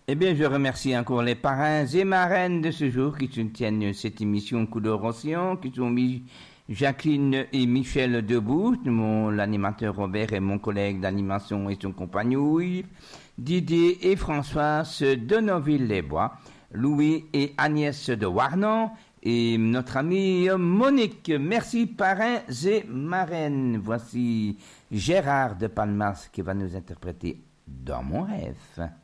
Eh bien, je remercie encore les parrains et marraines de ce jour qui soutiennent cette émission Coup d'or Océan, qui sont Jacqueline et Michel Debout, l'animateur Robert et mon collègue d'animation et son compagnon Yves, Didier et François de Noville-les-Bois, Louis et Agnès de Warnan et notre amie Monique. Merci parrains et marraines. Voici Gérard de Palmas qui va nous interpréter Dans mon rêve.